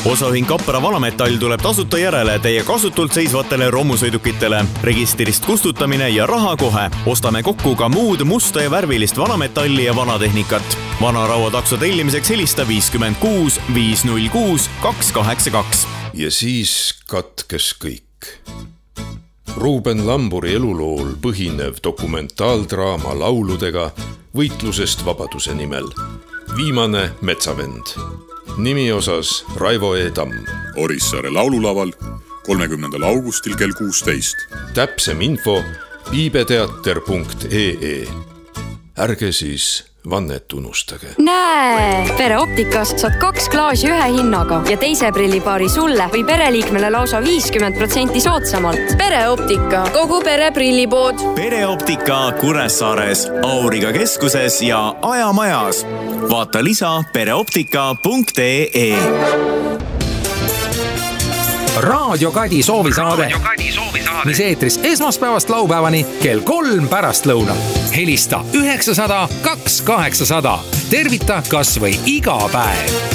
Osaühing Kappara Valametall tuleb tasuta järele teie kasutult seisvatele romusõidukitele. Registrist kustutamine ja raha kohe. Ostame kokku ka muud musta ja värvilist vanametalli ja vanatehnikat. Vanarauatakso tellimiseks helista 56 506 282. Ja siis katkes kõik. Ruuben Lamburi elulool põhinev dokumentaaldraama lauludega võitlusest vabaduse nimel. Viimane metsavend. Nimi osas Raivo E. Tamm. Orissaare laululaval 30. augustil kell 16. Täpsem info iibeteater.ee. Ärge siis vannet unustage. Näe! Pereoptikas saad 2 klaasi ühe hinnaga ja teise prillipaari sulle või pereliikmele lausa 50% soodsamalt. Pereoptika, kogu pere prillipood. Pereoptika Kuressaares, Auriga keskuses ja Ajamajas. Vaata lisa pereoptika.ee. Raadio Kadi soovisaade, mis eetris esmaspäevast laupäevani kell 3 pärastlõuna. Helista 900 2800. Tervita kas või iga päev.